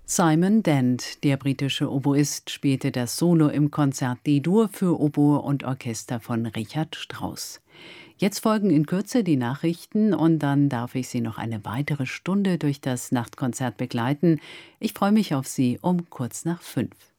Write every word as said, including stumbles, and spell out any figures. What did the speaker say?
Simon Dent, der britische Oboist, spielte das Solo im Konzert D-Dur für Oboe und Orchester von Richard Strauss. Jetzt folgen in Kürze die Nachrichten und dann darf ich Sie noch eine weitere Stunde durch das Nachtkonzert begleiten. Ich freue mich auf Sie um kurz nach fünf.